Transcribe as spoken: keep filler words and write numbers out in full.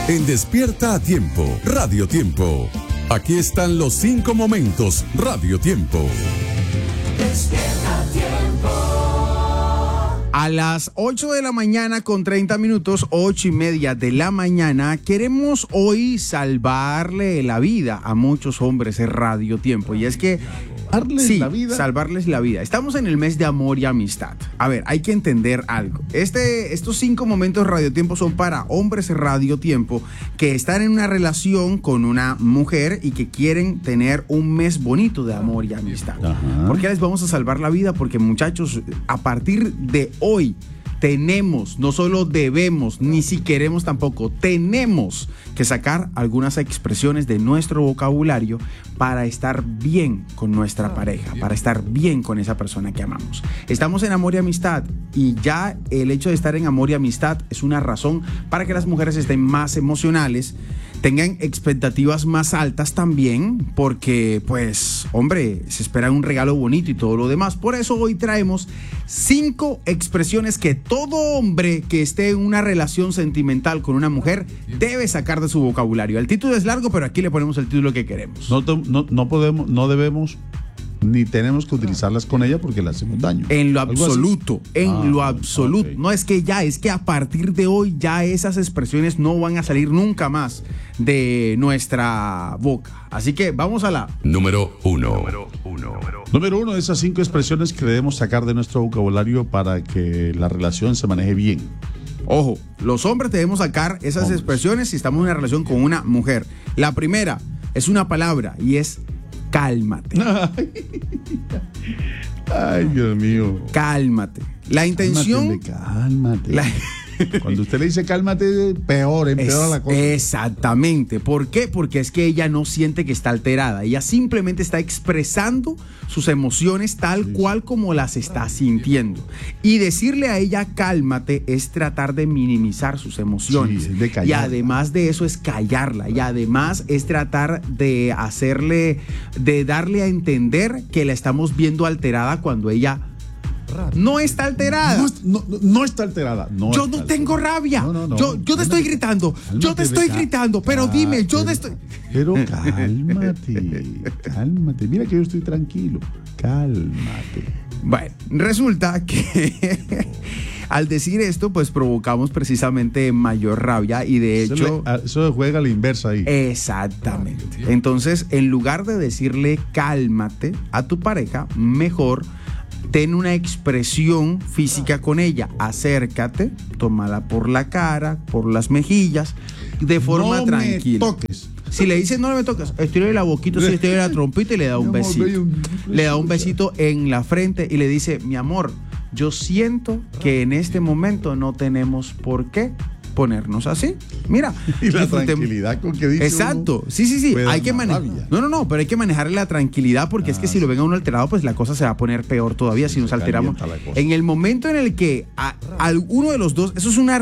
en Despierta a Tiempo, Radio Tiempo. Aquí están los cinco momentos, Radio Tiempo. Despierta a Tiempo. A las ocho de la mañana con treinta minutos, ocho y media de la mañana, queremos hoy salvarle la vida a muchos hombres en Radio Tiempo. Y es que ¿Salvarles sí, la vida? salvarles la vida. Estamos en el mes de amor y amistad. A ver, hay que entender algo. Este, estos cinco momentos Radio Tiempo son para hombres Radio Tiempo que están en una relación con una mujer y que quieren tener un mes bonito de amor y amistad. Ajá. ¿Por qué les vamos a salvar la vida? Porque, muchachos, a partir de hoy tenemos, no solo debemos, ni si queremos tampoco, tenemos que sacar algunas expresiones de nuestro vocabulario para estar bien con nuestra pareja, para estar bien con esa persona que amamos. Estamos en amor y amistad y ya el hecho de estar en amor y amistad es una razón para que las mujeres estén más emocionales, tengan expectativas más altas también, porque pues, hombre, se espera un regalo bonito y todo lo demás. Por eso hoy traemos cinco expresiones que todo hombre que esté en una relación sentimental con una mujer debe sacar de su vocabulario. El título es largo, pero aquí le ponemos el título que queremos. No, no, no podemos, no debemos ni tenemos que utilizarlas con ella porque le hacemos daño. En lo ¿Algo así? absoluto, en Ah, lo absoluto. ok. No es que ya, es que a partir de hoy ya esas expresiones no van a salir nunca más de nuestra boca. Así que vamos a la Número uno. Número uno de esas cinco expresiones que debemos sacar de nuestro vocabulario para que la relación se maneje bien. Ojo, los hombres debemos sacar esas Hombres. expresiones si estamos en una relación con una mujer. La primera es una palabra y es cálmate. Ay, Dios mío. Cálmate. La intención... Cálmate. la- Cuando usted le dice cálmate, peor, empeora Es- la cosa. Exactamente. ¿Por qué? Porque es que ella no siente que está alterada. Ella simplemente está expresando sus emociones tal Sí, cual como las está sintiendo. Y decirle a ella cálmate es tratar de minimizar sus emociones. Sí, es de y callarla. además de eso es callarla. Y además es tratar de hacerle, de darle a entender que la estamos viendo alterada cuando ella no está alterada. No, es- no- no- no está alterada. No Yo está no tengo alterada. rabia. No, no, no. Yo, yo te estoy Cálmate. gritando. Yo te Cálmate, estoy Beca. gritando. Pero Ah, dime, yo pero- te estoy. Pero cálmate. Cálmate. Mira que yo estoy tranquilo. Cálmate. Bueno, resulta que al decir esto, pues provocamos precisamente mayor rabia y de Eso, hecho. le- eso juega a la inversa ahí. Exactamente. Entonces, en lugar de decirle cálmate a tu pareja, mejor ten una expresión física con ella. Acércate, tómala por la cara, por las mejillas, de forma no tranquila. Me toques. Si le dices no me tocas, estírale la boquita, si estírale la trompita y le da un Mi amor, besito. ve un- Le da un besito en la frente y le dice, mi amor, yo siento que en este momento no tenemos por qué ponernos así. Mira. Y la disfrutemos. tranquilidad con que dice Exacto. uno, Sí, sí, sí. puede Hay dar que una manejar. rabia. No, no, no, pero hay que manejarle la tranquilidad porque es que Ah, si lo sí. ven a uno alterado, pues la cosa se va a poner peor todavía Sí, si nos se alteramos. calienta la cosa. En el momento en el que a, a uno de los dos, eso es una